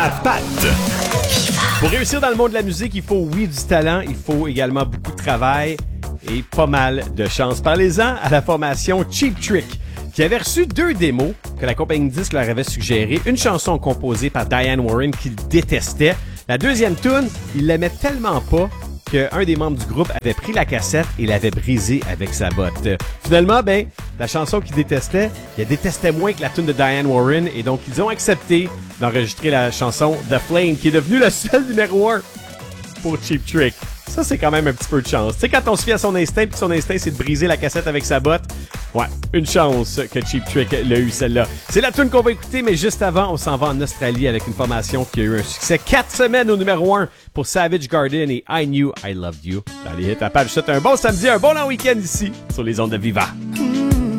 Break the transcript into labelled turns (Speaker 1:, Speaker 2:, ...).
Speaker 1: à pattes. Pour réussir dans le monde de la musique, il faut, oui, du talent, il faut également beaucoup de travail et pas mal de chance. Parlez-en à la formation Cheap Trick, qui avait reçu 2 démos que la compagnie de disques leur avait suggérées. Une chanson composée par Diane Warren qu'il détestait. La deuxième tune, il l'aimait tellement pas qu'un des membres du groupe avait pris la cassette et l'avait brisée avec sa botte. Finalement, la chanson qu'il détestait, il détestait moins que la tune de Diane Warren et donc ils ont accepté d'enregistrer la chanson The Flame qui est devenue le seul numéro 1 pour Cheap Trick. Ça, c'est quand même un petit peu de chance. Tu sais, quand on se fie à son instinct, puis son instinct, c'est de briser la cassette avec sa botte, ouais, une chance que Cheap Trick l'a eu, celle-là. C'est la tune qu'on va écouter, mais juste avant, on s'en va en Australie avec une formation qui a eu un succès 4 semaines au numéro 1 pour Savage Garden et I Knew I Loved You. Dans les hits à page, je souhaite un bon samedi, un bon long week-end ici, sur les ondes de Viva.